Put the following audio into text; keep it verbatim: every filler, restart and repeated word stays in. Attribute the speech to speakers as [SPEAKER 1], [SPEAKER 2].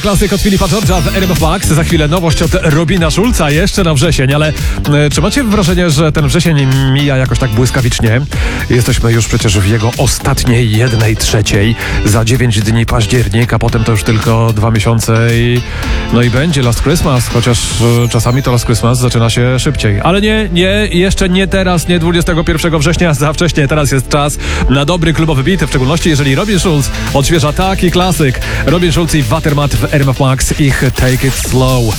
[SPEAKER 1] Klasyk od Filipa George'a w R M F Max. Za chwilę nowość od Robina Schulza jeszcze na wrzesień, ale e, czy macie wrażenie, że ten wrzesień mija jakoś tak błyskawicznie? Jesteśmy już przecież w jego ostatniej jednej trzeciej. Za dziewięć dni październik, a potem to już tylko dwa miesiące i no i będzie Last Christmas, chociaż e, czasami to Last Christmas zaczyna się szybciej. Ale nie, nie, jeszcze nie teraz, nie dwudziestego pierwszego września, za wcześnie. Teraz jest czas na dobry klubowy beat, w szczególności jeżeli Robin Schulz odświeża taki klasyk. Robin Schulz i Watermat w R M F Max, ich Take It Slow.